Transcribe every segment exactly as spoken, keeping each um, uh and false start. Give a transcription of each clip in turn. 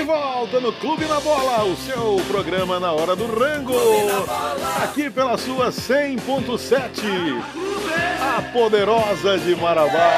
volta no Clube na Bola, o seu programa na hora do rango. Aqui pela sua cem ponto sete, a poderosa de Marabá.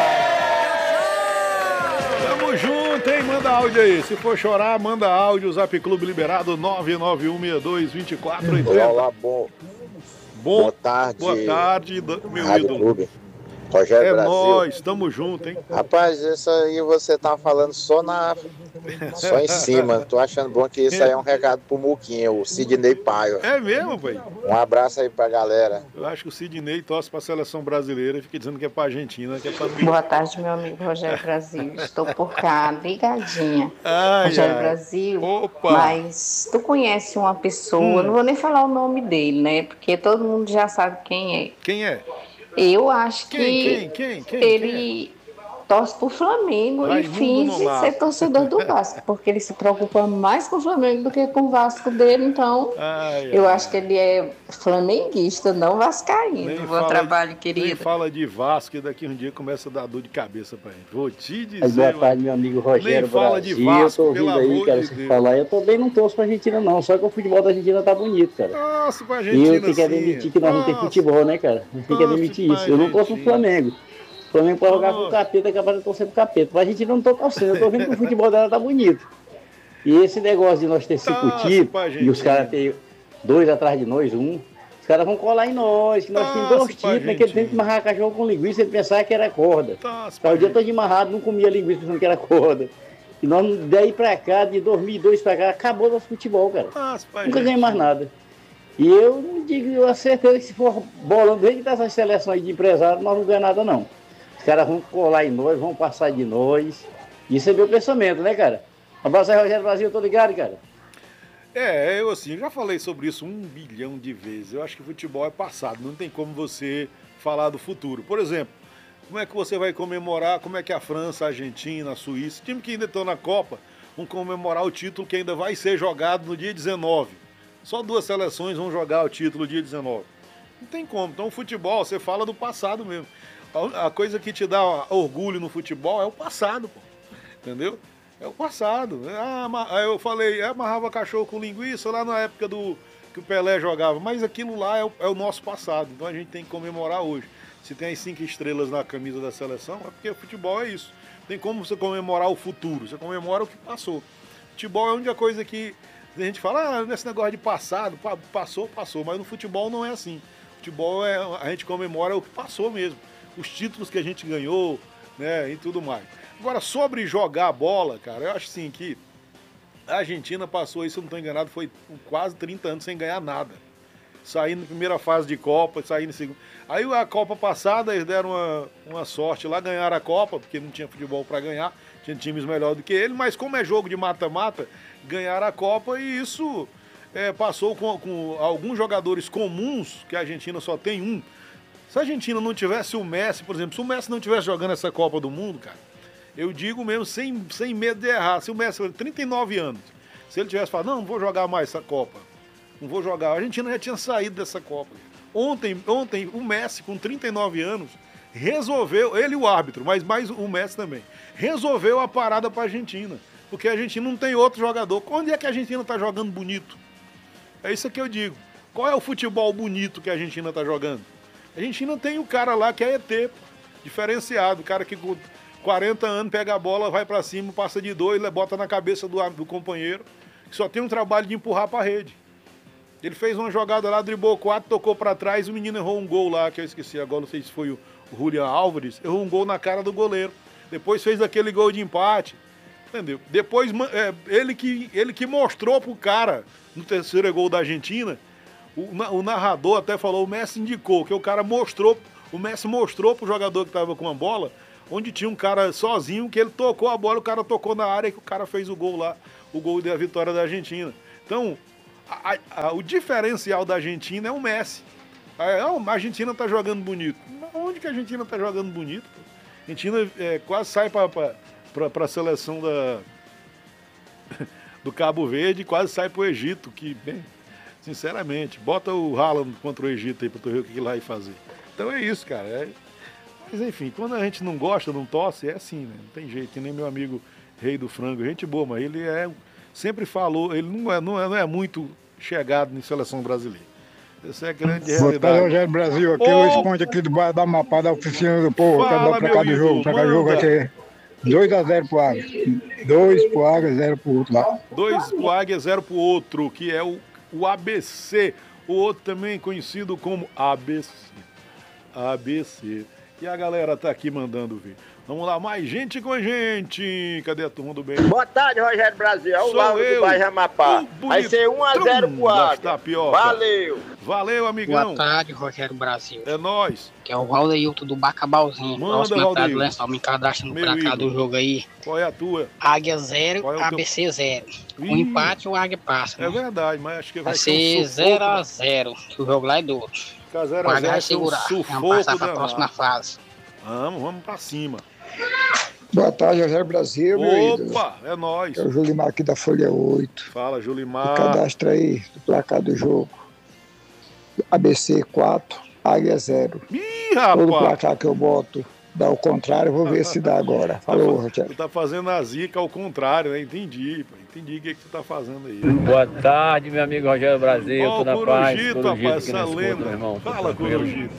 Tamo junto, hein? Manda áudio aí. Se for chorar, manda áudio. Zap Clube liberado nove nove um seis dois dois quatro oito zero. Olá, bom. Bom, boa tarde. Boa tarde, meu Rádio ídolo. Clube. Rogério É Brasil. nóis, tamo junto, hein? Rapaz, isso aí você tá falando só na só em cima. Tô achando bom que isso aí é um recado pro Muquinho, o Sidney Paiva. É mesmo, pai? Um abraço aí pra galera. Eu acho que o Sidney torce pra seleção brasileira e fica dizendo que é pra Argentina, que é pra... Boa tarde, meu amigo Rogério Brasil. Estou por cá, ligadinha. Ai, Rogério ai. Brasil, Opa. mas tu conhece uma pessoa, Hum. não vou nem falar o nome dele, né? Porque todo mundo já sabe quem é. Quem é? Eu acho Quem, que quem, quem, quem? ele torce pro Flamengo Raimundo e finge Nonato. ser torcedor do Vasco, porque ele se preocupa mais com o Flamengo do que com o Vasco dele, então Ai, eu ai. acho que ele é flamenguista, não vascaíno. Nem Bom fala trabalho, de- Nem querido. fala de Vasco, e daqui um dia começa a dar dor de cabeça pra gente. Vou te dizer. Mas boa mano. tarde, meu amigo Rogério Nem fala de Brasil. Vasco, eu tô ouvindo pelo aí, amor cara, de você Deus. falar. Eu também não torço pra Argentina, não. Só que o futebol da Argentina tá bonito, cara. Nossa, pra E Argentina eu tenho que sim. admitir que nós não temos Nossa. futebol, né, cara? A gente tem que Nossa, admitir pra isso. Eu não torço pro Argentina. Flamengo. O Flamengo pode jogar com o Nossa. capeta, é capaz de torcer pro capeta. Mas a gente não tô torcendo, eu tô vendo que o futebol dela tá bonito. E esse negócio de nós ter cinco Nossa, títulos pra e os Argentina. caras ter dois atrás de nós, um, os caras vão colar em nós, que nós temos Nossa, dois pra títulos, naquele Argentina. tempo que marrar cachorro com linguiça, ele pensava que era corda. Nossa, Tá, o dia pra todo amarrado, não comia linguiça pensando que era corda. E nós, daí pra cá, de dois mil e dois pra cá, acabou nosso futebol, cara. Nossa, pra Nunca ganhei Argentina. mais nada. E eu não digo, eu tenho certeza que se for bolando dentro dessas seleções de empresário, nós não ganhamos nada, não. Os caras vão colar em nós, vão passar de nós. Isso é meu pensamento, né, cara? Um abraço aí, Rogério Brasil, tô ligado, cara. É, eu assim, já falei sobre isso um bilhão de vezes. Eu acho que futebol é passado, não tem como você falar do futuro. Por exemplo, como é que você vai comemorar, como é que a França, a Argentina, a Suíça, time que ainda estão na Copa, vão comemorar o título que ainda vai ser jogado no dia dezenove. Só duas seleções vão jogar o título no dia dezenove. Não tem como. Então o futebol, você fala do passado mesmo. A a coisa que te dá orgulho no futebol é o passado, pô. Entendeu? É o passado. Ah, ama- aí eu falei, é, amarrava cachorro com linguiça lá na época do que o Pelé jogava. Mas aquilo lá é o, é o nosso passado. Então a gente tem que comemorar hoje. Se tem as cinco estrelas na camisa da seleção, é porque o futebol é isso. Tem como você comemorar o futuro. Você comemora o que passou. Futebol é a única coisa que a gente fala, ah, nesse negócio de passado, pa- passou, passou. Mas no futebol não é assim. Futebol é a gente comemora o que passou mesmo. Os títulos que a gente ganhou, né, e tudo mais. Agora, sobre jogar bola, cara, eu acho assim que a Argentina passou, isso eu não estou enganado, foi quase trinta anos sem ganhar nada. Saindo na primeira fase de Copa, saindo em segunda. Aí a Copa passada, eles deram uma, uma sorte lá, ganharam a Copa, porque não tinha futebol para ganhar, tinha times melhores do que ele, mas como é jogo de mata-mata, ganharam a Copa e isso é, passou com, com alguns jogadores comuns, que a Argentina só tem um. Se a Argentina não tivesse o Messi, por exemplo, se o Messi não tivesse jogando essa Copa do Mundo, cara, eu digo mesmo sem, sem medo de errar, se o Messi, trinta e nove anos, se ele tivesse falado, não, não vou jogar mais essa Copa, não vou jogar, a Argentina já tinha saído dessa Copa. Ontem, ontem o Messi, com trinta e nove anos, resolveu, ele e o árbitro, mas mais o Messi também, resolveu a parada para a Argentina, porque a Argentina não tem outro jogador. Onde é que a Argentina está jogando bonito? É isso que eu digo. Qual é o futebol bonito que a Argentina está jogando? A Argentina tem o cara lá que é E T, pô, diferenciado, o cara que com quarenta anos pega a bola, vai pra cima, passa de dois, bota na cabeça do, do companheiro, que só tem um trabalho de empurrar pra rede. Ele fez uma jogada lá, driblou quatro, tocou pra trás, o menino errou um gol lá, que eu esqueci agora, não sei se foi o, o Julián Álvares, errou um gol na cara do goleiro. Depois fez aquele gol de empate, entendeu? Depois é, ele, que, ele que mostrou pro cara, no terceiro gol da Argentina, O, o narrador até falou, o Messi indicou, que o cara mostrou, o Messi mostrou pro jogador que tava com a bola, onde tinha um cara sozinho, que ele tocou a bola, o cara tocou na área e que o cara fez o gol lá, o gol da vitória da Argentina. Então, a, a, o diferencial da Argentina é o Messi. A, a Argentina tá jogando bonito. Onde que a Argentina tá jogando bonito? A Argentina é, quase sai pra, pra, pra, pra seleção da, do Cabo Verde, quase sai pro Egito, que, bem... Sinceramente, bota o Haaland contra o Egito aí pra tu ver o que ele vai fazer. Então é isso, cara. É... Mas enfim, quando a gente não gosta, não torce, é assim, né? Não tem jeito. Que nem meu amigo Rei do Frango, gente boa, mas ele é sempre falou, ele não é, não é, não é muito chegado em seleção brasileira. Essa é a grande Boa tarde, realidade. Rogério Brasil. Aqui é Ô, o Luiz Ponte aqui do bairro da Amapá, da oficina do povo. Quero fala, dar pra meu cá do ídolo, jogo, pra cá do jogo manda. aqui. dois a zero pro Águia. dois pro Águia, zero pro outro lá. Dois pro Águia, zero pro outro, que é o, o A B C. O outro também conhecido como A B C. A B C. E a galera tá aqui mandando ver. Vamos lá, mais gente com a gente. Cadê a turma do bem? Boa tarde, Rogério Brasil. É o Sou Lauro eu, do bairro Amapá. o Vai ser um a zero pro das Águia. tapioca. Valeu. Valeu, amigão. Boa tarde, Rogério Brasil. É nóis. Que é o Valdeilton do Bacabalzinho. Manda, Próximo atrás do Valdeilton. lençol. Me cadastrando Meu pra cá ídolo. do jogo aí. Qual é a tua? Águia zero, Qual é o A teu- B C zero. Com Ih. empate, o Águia passa. É né? verdade, mas acho que vai, Vai ser um ser sufoco. zero a zero. Que o jogo lá é duro. Ficar zero O a Águia zero vai vai ser um segurar. Vamos sufoco passar pra danado. próxima fase. Vamos, vamos pra cima. Boa tarde, Rogério Brasil, meu ídolo. Opa, é nóis. É o Julimar aqui da Folha oito. Fala, Julimar. Cadastro aí do placar do jogo. A B C quatro, Águia zero. Ih, Todo rapaz. placar que eu boto dá o contrário, vou ver se dá agora. Falou, Rogério. Tu tá fazendo a zica ao contrário, né? Entendi, pô. Entendi o que, que tu tá fazendo aí. Boa tarde, meu amigo Rogério Brasil, Ó, o tô na paz, Corujito, Corujito rapaz, aqui essa na escuta, lenda. meu irmão. Tô Fala, tranquilo. Corujito.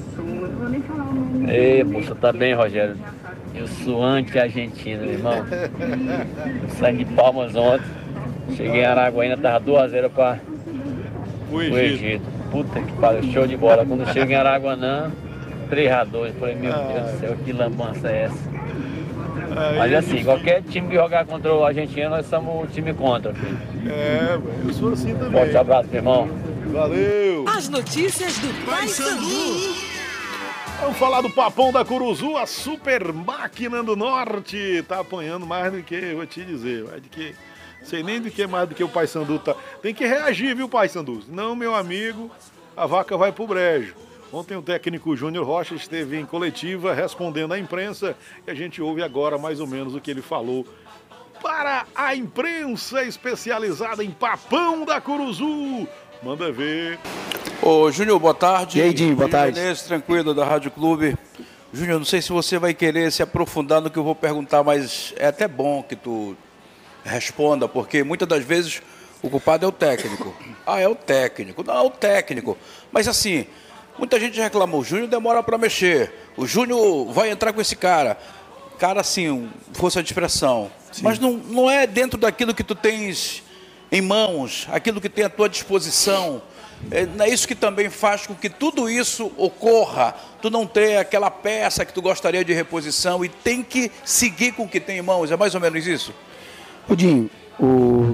Ei, moça, tá bem, Rogério? Eu sou anti-argentino, meu irmão. Eu saí de Palmas ontem, cheguei em Araguaína, tava dois a zero pra O o Egito. Egito. Puta que pariu, show de bola. Quando eu chego em Araguanã, três a dois. Falei, meu Deus do céu, que lambança é essa? Aí, Mas assim, qualquer time que jogar contra o argentino, nós somos o time contra, filho. É, velho, eu sou assim também. Forte abraço, meu irmão. Valeu. As notícias do Paysandu. Vamos falar do Papão da Curuzu, a super máquina do norte. Tá apanhando mais do que, eu vou te dizer, mais do que... Sei nem do que mais do que o Paysandu tá. Tem que reagir, viu, Paysandu? Senão, meu amigo, a vaca vai pro brejo. Ontem o técnico Júnior Rocha esteve em coletiva respondendo à imprensa e a gente ouve agora mais ou menos o que ele falou para a imprensa especializada em Papão da Curuzu. Manda ver. Ô, Júnior, boa tarde. E aí, Dinho, boa Júnior tarde. Menezes, tranquilo, da Rádio Clube. Júnior, não sei se você vai querer se aprofundar no que eu vou perguntar, mas é até bom que tu responda, porque muitas das vezes o culpado é o técnico. Ah, é o técnico. Não, é o técnico. Mas assim, muita gente reclamou, o Júnior demora para mexer, o Júnior vai entrar com esse cara. Cara, assim, força de expressão. Sim. Mas não, não é dentro daquilo que tu tens em mãos, aquilo que tem à tua disposição. É, não é isso que também faz com que tudo isso ocorra. Tu não ter aquela peça que tu gostaria de reposição e tem que seguir com o que tem em mãos. É mais ou menos isso? Rudinho, o...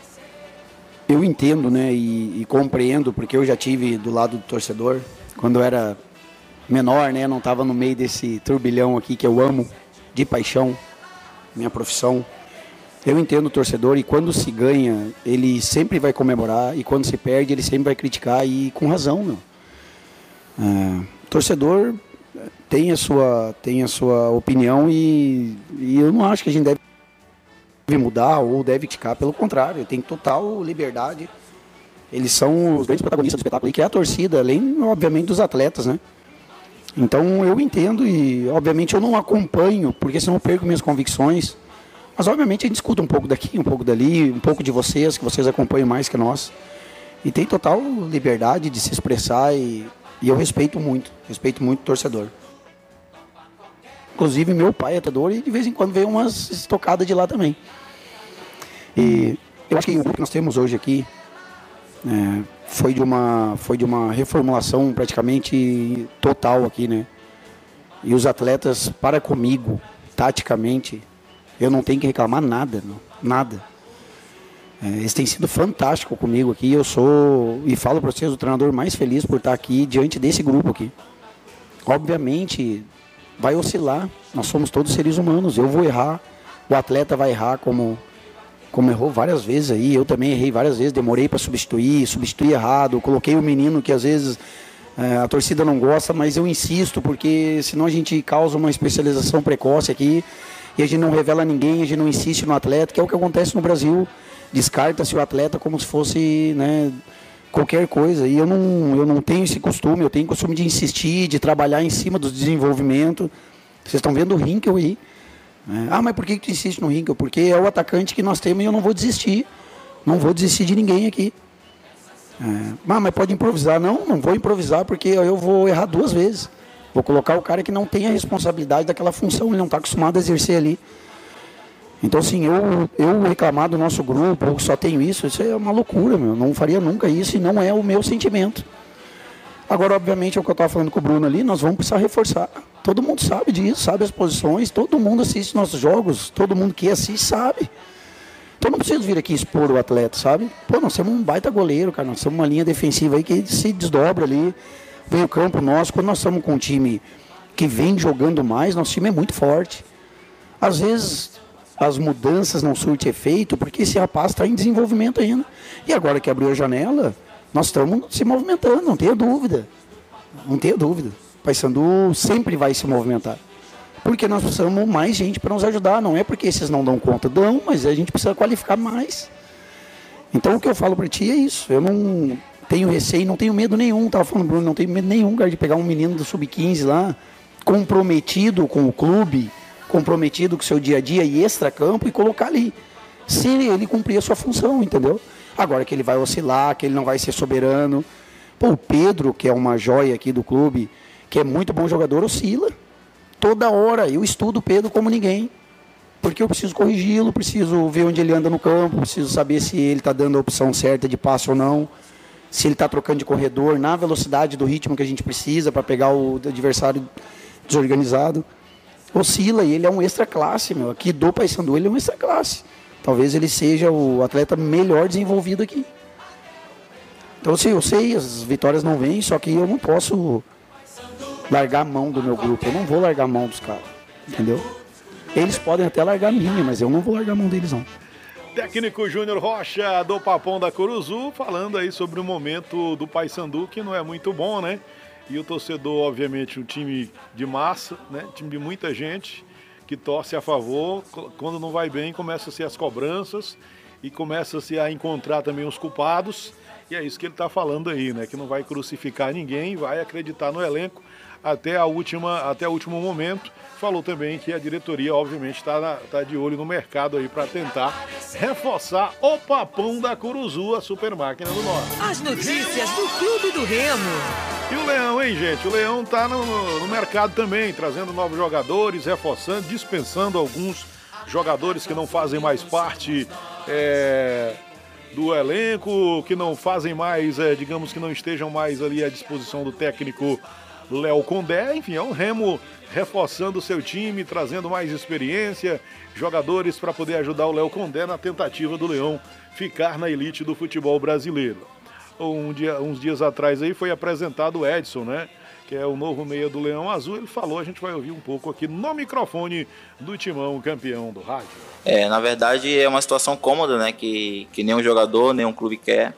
eu entendo, né, e, e compreendo, porque eu já tive do lado do torcedor, quando eu era menor, né, não estava no meio desse turbilhão aqui que eu amo, de paixão, minha profissão. Eu entendo o torcedor e quando se ganha, ele sempre vai comemorar e quando se perde, ele sempre vai criticar e com razão, meu. É, torcedor tem a sua, tem a sua opinião e, e eu não acho que a gente deve mudar ou deve criticar, pelo contrário, tem total liberdade. Eles são os grandes protagonistas do espetáculo, que é a torcida, além, obviamente, dos atletas, né? Então eu entendo e, obviamente, eu não acompanho, porque senão eu perco minhas convicções. Mas, obviamente, a gente escuta um pouco daqui, um pouco dali, um pouco de vocês, que vocês acompanham mais que nós. E tem total liberdade de se expressar e, e eu respeito muito, respeito muito o torcedor. Inclusive, meu pai é torcedor e de vez em quando vem umas estocadas de lá também. E eu acho que o grupo que nós temos hoje aqui é, foi, de uma, foi de uma reformulação praticamente total aqui, né? E os atletas, para comigo, taticamente, eu não tenho que reclamar nada, não, nada. É, eles têm sido fantásticos comigo aqui. Eu sou, e falo para vocês, o treinador mais feliz por estar aqui diante desse grupo aqui. Obviamente, vai oscilar. Nós somos todos seres humanos. Eu vou errar, o atleta vai errar como, como errou várias vezes aí. Eu também errei várias vezes, demorei para substituir, substituí errado. Coloquei o menino que às vezes é, a torcida não gosta, mas eu insisto, porque senão a gente causa uma especialização precoce aqui. E a gente não revela ninguém, a gente não insiste no atleta, que é o que acontece no Brasil. Descarta-se o atleta como se fosse, né, qualquer coisa. E eu não, eu não tenho esse costume, eu tenho o costume de insistir, de trabalhar em cima do desenvolvimento. Vocês estão vendo o Rinkel aí. É, ah, mas por que, que tu insiste no Rinkel? Porque é o atacante que nós temos e eu não vou desistir. Não vou desistir de ninguém aqui. É, ah, mas pode improvisar. Não, não vou improvisar porque eu vou errar duas vezes. Vou colocar o cara que não tem a responsabilidade daquela função, ele não está acostumado a exercer ali. Então, assim, eu, eu reclamar do nosso grupo, eu só tenho isso, isso é uma loucura, meu. Não faria nunca isso e não é o meu sentimento. Agora, obviamente, é o que eu estava falando com o Bruno ali, nós vamos precisar reforçar. Todo mundo sabe disso, sabe as posições, todo mundo assiste nossos jogos, todo mundo que assiste sabe. Então não preciso vir aqui expor o atleta, sabe? Pô, nós temos um baita goleiro, cara, nós temos uma linha defensiva aí que se desdobra ali, vem o campo nosso, quando nós estamos com um time que vem jogando mais, nosso time é muito forte. Às vezes as mudanças não surtem efeito, porque esse rapaz está em desenvolvimento ainda. E agora que abriu a janela, nós estamos se movimentando, não tenha dúvida. Não tenha dúvida. O Paysandu sempre vai se movimentar. Porque nós precisamos mais gente para nos ajudar. Não é porque esses não dão conta, dão, mas a gente precisa qualificar mais. Então o que eu falo para ti é isso. Eu não tenho receio, não tenho medo nenhum. Estava falando, Bruno, não tenho medo nenhum, cara, de pegar um menino do sub quinze lá, comprometido com o clube, comprometido com o seu dia a dia e extra-campo e colocar ali. Se ele cumprir a sua função, entendeu? Agora que ele vai oscilar, que ele não vai ser soberano. Pô, o Pedro, que é uma joia aqui do clube, que é muito bom jogador, oscila. Toda hora eu estudo o Pedro como ninguém. Porque eu preciso corrigi-lo, preciso ver onde ele anda no campo, preciso saber se ele está dando a opção certa de passe ou não, se ele está trocando de corredor na velocidade do ritmo que a gente precisa para pegar o adversário desorganizado. Oscila e ele é um extra classe, meu. Aqui do Paysandu ele é um extra classe. Talvez ele seja o atleta melhor desenvolvido aqui. Então, assim, eu sei, as vitórias não vêm, só que eu não posso largar a mão do meu grupo. Eu não vou largar a mão dos caras, entendeu? Eles podem até largar a minha, mas eu não vou largar a mão deles, não. Técnico Júnior Rocha, do Papão da Curuzu, falando aí sobre o momento do Paysandu, que não é muito bom, né? E o torcedor, obviamente, um time de massa, né? Time de muita gente que torce a favor. Quando não vai bem, começam-se as cobranças e começa-se a encontrar também os culpados. E é isso que ele está falando aí, né? Que não vai crucificar ninguém, vai acreditar no elenco até, a última, até o último momento. Falou também que a diretoria, obviamente, está tá de olho no mercado aí para tentar reforçar o Papão da Curuzu, a super máquina do Norte. As notícias do Clube do Remo. E o Leão, hein, gente? O Leão tá no, no mercado também, trazendo novos jogadores, reforçando, dispensando alguns jogadores que não fazem mais parte é, do elenco, que não fazem mais, é, digamos que não estejam mais ali à disposição do técnico Léo Condé. Enfim, é um Remo reforçando o seu time, trazendo mais experiência, jogadores para poder ajudar o Léo Condé na tentativa do Leão ficar na elite do futebol brasileiro. Um dia, uns dias atrás aí foi apresentado o Edson, né? Que é o novo meia do Leão Azul. Ele falou, a gente vai ouvir um pouco aqui no microfone do Timão, campeão do rádio. É, na verdade é uma situação cômoda, né? Que, que nenhum jogador, nenhum clube quer.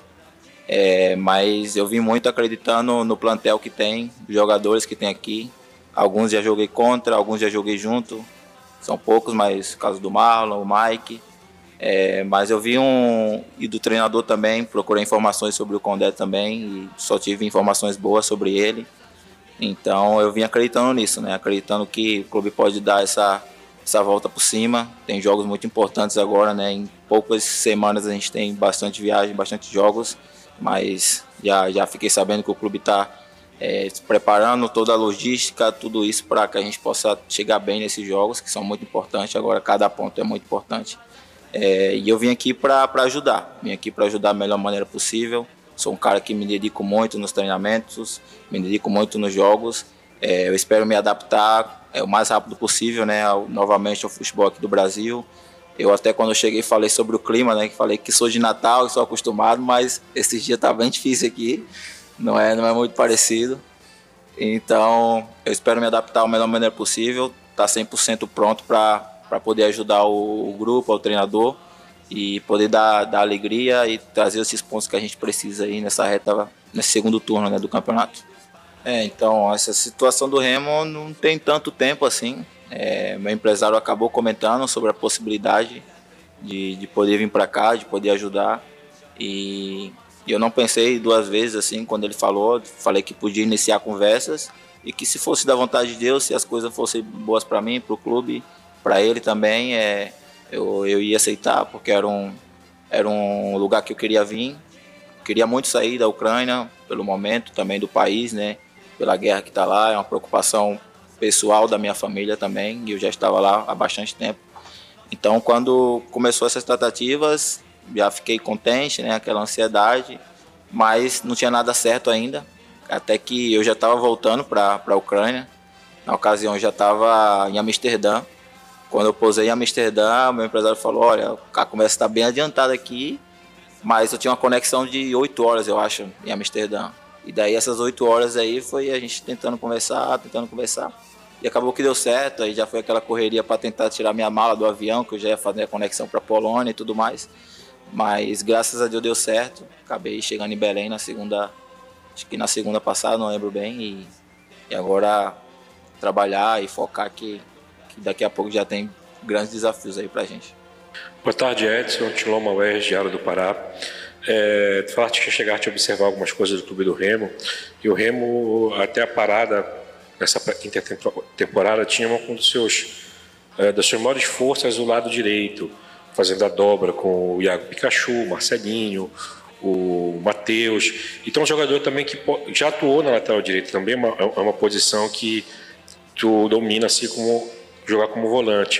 É, mas eu vim muito acreditando no plantel que tem, jogadores que tem aqui. Alguns já joguei contra, alguns já joguei junto. São poucos, mas caso do Marlon, o Mike. É, mas eu vi um... E do treinador também, procurei informações sobre o Condé também. E só tive informações boas sobre ele. Então eu vim acreditando nisso, né? Acreditando que o clube pode dar essa, essa volta por cima. Tem jogos muito importantes agora, né? Em poucas semanas a gente tem bastante viagem, bastante jogos. Mas já, já fiquei sabendo que o clube está é, se preparando, toda a logística, tudo isso para que a gente possa chegar bem nesses jogos, que são muito importantes. Agora cada ponto é muito importante. É, e eu vim aqui para ajudar, vim aqui para ajudar da melhor maneira possível. Sou um cara que me dedico muito nos treinamentos, me dedico muito nos jogos. É, eu espero me adaptar é, o mais rápido possível, né, ao, novamente ao futebol aqui do Brasil. Eu até quando eu cheguei falei sobre o clima, né, que falei que sou de Natal e sou acostumado, mas esses dias tá bem difícil aqui, não é, não é muito parecido. Então eu espero me adaptar da melhor maneira possível, tá cem por cento pronto para para poder ajudar o, o grupo, o treinador e poder dar, dar alegria e trazer esses pontos que a gente precisa aí nessa reta, nesse segundo turno, né, do campeonato. É, então, essa situação do Remo não tem tanto tempo assim. É, meu empresário acabou comentando sobre a possibilidade de, de poder vir para cá, de poder ajudar. E eu não pensei duas vezes assim quando ele falou. Falei que podia iniciar conversas e que se fosse da vontade de Deus, se as coisas fossem boas para mim, para o clube, para ele também, é, eu, eu ia aceitar, porque era um, era um lugar que eu queria vir. Queria muito sair da Ucrânia, pelo momento também do país, né? Pela guerra que está lá, é uma preocupação pessoal da minha família também, e eu já estava lá há bastante tempo. Então, quando começou essas tratativas, já fiquei contente, né? Aquela ansiedade, mas não tinha nada certo ainda, até que eu já estava voltando para a Ucrânia. Na ocasião, eu já estava em Amsterdã. Quando eu pousei em Amsterdã, o meu empresário falou, olha, a conversa está bem adiantada aqui, mas eu tinha uma conexão de oito horas, eu acho, em Amsterdã. E daí essas oito horas aí foi a gente tentando conversar, tentando conversar. E acabou que deu certo, aí já foi aquela correria para tentar tirar minha mala do avião, que eu já ia fazer a conexão para Polônia e tudo mais. Mas graças a Deus deu certo. Acabei chegando em Belém na segunda, acho que na segunda passada, não lembro bem. E, e agora trabalhar e focar que, que daqui a pouco já tem grandes desafios aí pra gente. Boa tarde, Edson, Tilon Maués, Diário do Pará. É, tu falaste que chegaste a observar algumas coisas do Clube do Remo, e o Remo, até a parada nessa intertemporada, tinha uma dos seus, é, das suas maiores forças do lado direito, fazendo a dobra com o Iago Pikachu, o Marcelinho, o Matheus. Então, um jogador também que já atuou na lateral direita, também é uma, é uma posição que tu domina, assim como jogar como volante.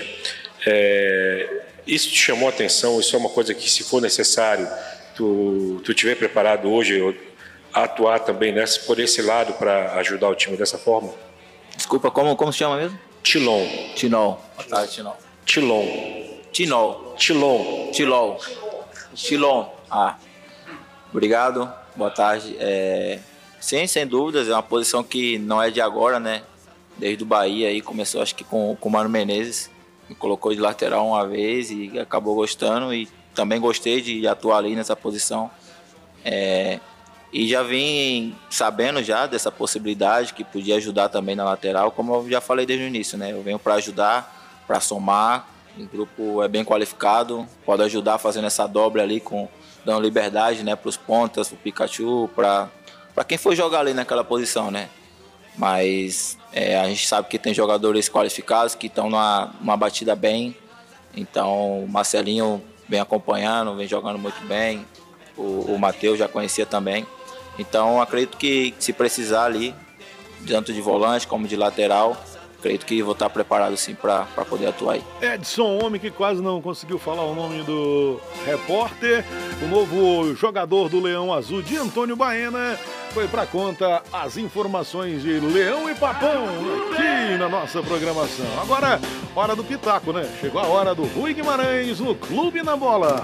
É, isso te chamou a atenção? Isso é uma coisa que, se for necessário, tu, tu tiver preparado hoje a atuar também nessa, por esse lado para ajudar o time dessa forma? Desculpa, como, como se chama mesmo? Tilon. Tilon. Tá, Tilon. Tilon. Tilon. Tilon. Tilon. Tilon. Ah, obrigado. Boa tarde. É, sim, sem dúvidas, é uma posição que não é de agora, né? Desde o Bahia aí começou, acho que com, com o Mano Menezes. Me colocou de lateral uma vez e acabou gostando, e também gostei de atuar ali nessa posição. É, e já vim sabendo já dessa possibilidade que podia ajudar também na lateral, como eu já falei desde o início, né? Eu venho para ajudar, para somar. O grupo é bem qualificado, pode ajudar fazendo essa dobra ali, com, dando liberdade, né, para os pontas, para o Pikachu, para quem for jogar ali naquela posição, né? Mas é, a gente sabe que tem jogadores qualificados que estão numa, numa batida bem. Então o Marcelinho vem acompanhando, vem jogando muito bem. O, o Matheus já conhecia também. Então acredito que se precisar ali, tanto de volante como de lateral, acredito que vou estar preparado sim para poder atuar aí. Edson, homem que quase não conseguiu falar o nome do repórter, o novo jogador do Leão Azul, de Antônio Baena, foi para conta as informações de Leão e Papão aqui na nossa programação. Agora, hora do Pitaco, né? Chegou a hora do Rui Guimarães no Clube na Bola.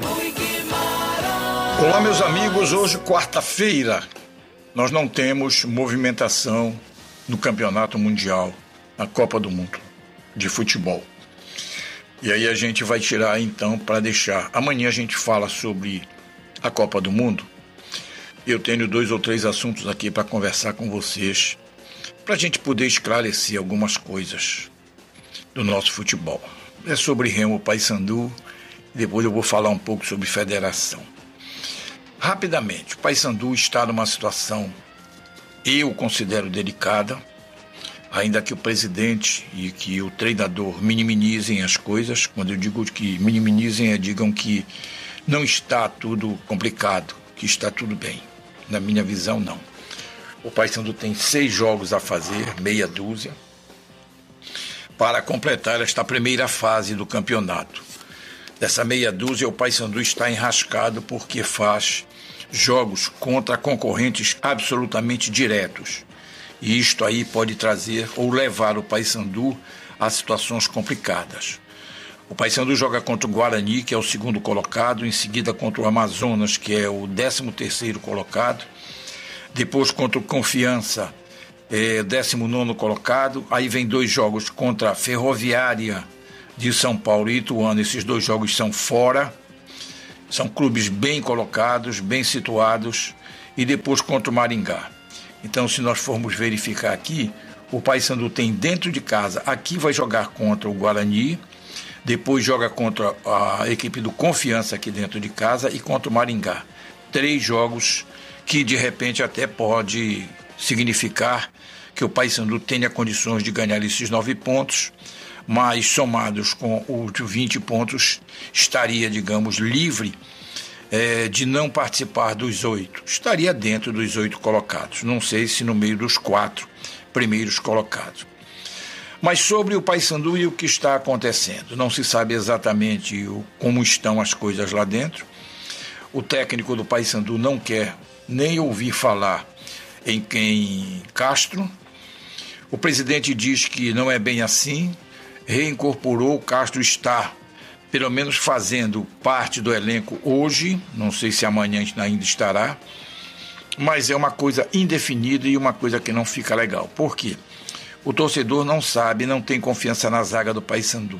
Olá, meus amigos. Hoje, quarta-feira, nós não temos movimentação no Campeonato Mundial, na Copa do Mundo de futebol. E aí a gente vai tirar, então, para deixar. Amanhã a gente fala sobre a Copa do Mundo. Eu tenho dois ou três assuntos aqui para conversar com vocês, para a gente poder esclarecer algumas coisas do nosso futebol. É sobre Remo Paysandu, depois eu vou falar um pouco sobre federação. Rapidamente, o Paysandu está numa situação, eu considero delicada, ainda que o presidente e que o treinador minimizem as coisas. Quando eu digo que minimizem, é digam que não está tudo complicado, que está tudo bem. Na minha visão, não. O Paysandu tem seis jogos a fazer, meia dúzia, para completar esta primeira fase do campeonato. Dessa meia dúzia, o Paysandu está enrascado porque faz jogos contra concorrentes absolutamente diretos. E isto aí pode trazer ou levar o Paysandu a situações complicadas. O Paysandu joga contra o Guarani, que é o segundo colocado, em seguida contra o Amazonas, que é o décimo terceiro colocado, depois contra o Confiança, é, décimo nono colocado, aí vem dois jogos contra a Ferroviária de São Paulo e Ituano. Esses dois jogos são fora, são clubes bem colocados, bem situados, e depois contra o Maringá. Então, se nós formos verificar aqui, o Paysandu tem dentro de casa, aqui vai jogar contra o Guarani, depois joga contra a equipe do Confiança aqui dentro de casa e contra o Maringá. Três jogos que de repente até pode significar que o Paysandu tenha condições de ganhar esses nove pontos, mas somados com os vinte pontos, estaria, digamos, livre é, de não participar dos oito. Estaria dentro dos oito colocados. Não sei se no meio dos quatro primeiros colocados. Mas sobre o Paysandu e o que está acontecendo, não se sabe exatamente o, como estão as coisas lá dentro. O técnico do Paysandu não quer nem ouvir falar em quem Castro. O presidente diz que não é bem assim, reincorporou, o Castro está, pelo menos, fazendo parte do elenco hoje, não sei se amanhã ainda estará, mas é uma coisa indefinida e uma coisa que não fica legal. Por quê? O torcedor não sabe, não tem confiança na zaga do Paysandu.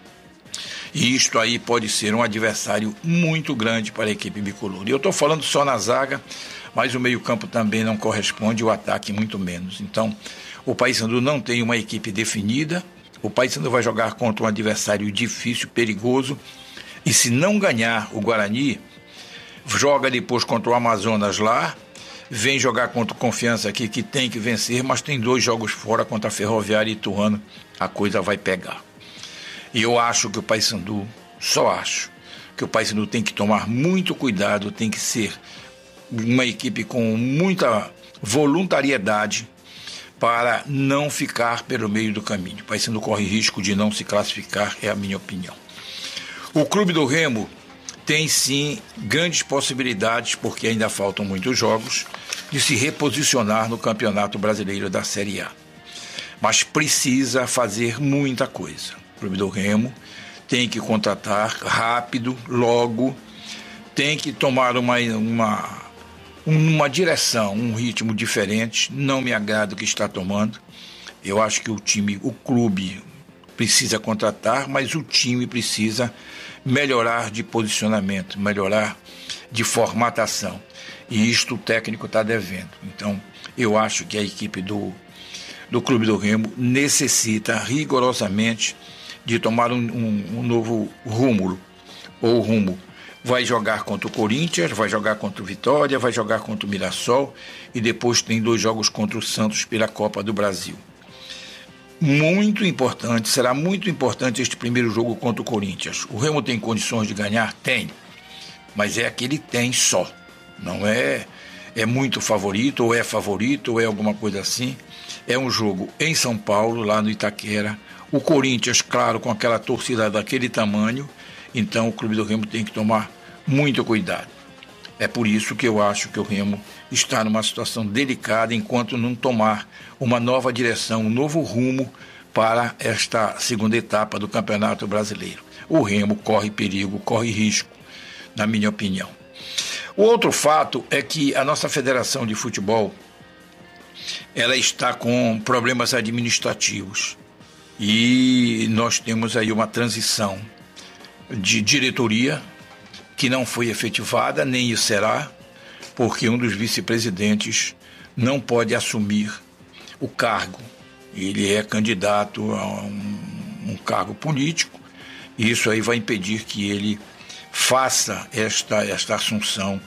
E isto aí pode ser um adversário muito grande para a equipe bicolor. E eu estou falando só na zaga, mas o meio-campo também não corresponde, o ataque muito menos. Então, o Paysandu não tem uma equipe definida, o Paysandu vai jogar contra um adversário difícil, perigoso, e se não ganhar o Guarani, joga depois contra o Amazonas lá, vem jogar contra o Confiança aqui, que tem que vencer, mas tem dois jogos fora contra a Ferroviária e Ituano, a coisa vai pegar. E eu acho que o Paysandu, só acho, que o Paysandu tem que tomar muito cuidado, tem que ser uma equipe com muita voluntariedade para não ficar pelo meio do caminho. O Paysandu corre risco de não se classificar, é a minha opinião. O Clube do Remo tem sim grandes possibilidades, porque ainda faltam muitos jogos, de se reposicionar no Campeonato Brasileiro da Série A. Mas precisa fazer muita coisa. O Clube do Remo tem que contratar rápido, logo, tem que tomar uma, uma, uma direção, um ritmo diferente. Não me agrada o que está tomando. Eu acho que o time, o clube precisa contratar, mas o time precisa melhorar de posicionamento, melhorar de formatação. E isto o técnico está devendo. Então, eu acho que a equipe do, do Clube do Remo necessita rigorosamente de tomar um, um, um novo rumo, ou rumo. Vai jogar contra o Corinthians, vai jogar contra o Vitória, vai jogar contra o Mirassol e depois tem dois jogos contra o Santos pela Copa do Brasil. Muito importante, será muito importante este primeiro jogo contra o Corinthians. O Remo tem condições de ganhar? Tem, mas é aquele tem só. Não é, é muito favorito, ou é favorito, ou é alguma coisa assim. É um jogo em São Paulo, lá no Itaquera. O Corinthians, claro, com aquela torcida daquele tamanho, então o Clube do Remo tem que tomar muito cuidado. É por isso que eu acho que o Remo está numa situação delicada enquanto não tomar uma nova direção, um novo rumo para esta segunda etapa do Campeonato Brasileiro. O Remo corre perigo, corre risco, na minha opinião. O outro fato é que a nossa Federação de Futebol ela está com problemas administrativos e nós temos aí uma transição de diretoria que não foi efetivada, nem o será, porque um dos vice-presidentes não pode assumir o cargo. Ele é candidato a um, um cargo político e isso aí vai impedir que ele faça esta, esta assunção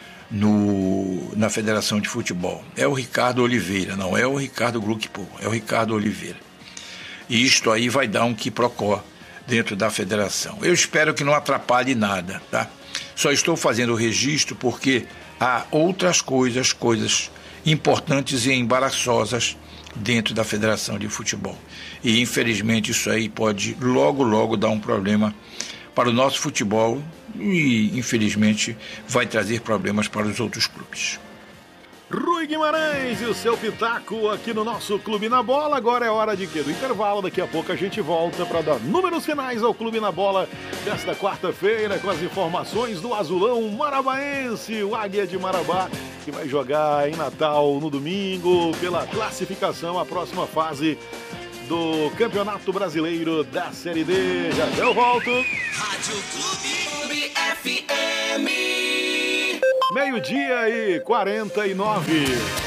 no, na Federação de Futebol. É o Ricardo Oliveira, não é o Ricardo Gluckpo, é o Ricardo Oliveira. E isto aí vai dar um quiprocó dentro da federação. Eu espero que não atrapalhe nada, tá? Só estou fazendo o registro porque há outras coisas, coisas importantes e embaraçosas dentro da Federação de Futebol. E infelizmente isso aí pode logo, logo dar um problema para o nosso futebol e infelizmente vai trazer problemas para os outros clubes. Rui Guimarães e o seu pitaco aqui no nosso Clube na Bola. Agora é hora de quê? Do intervalo. Daqui a pouco a gente volta para dar números finais ao Clube na Bola desta quarta-feira com as informações do Azulão Marabaense, o Águia de Marabá, que vai jogar em Natal no domingo pela classificação à próxima fase do Campeonato Brasileiro da Série D. Já já eu volto. Rádio Clube F M. Meio-dia e quarenta e nove.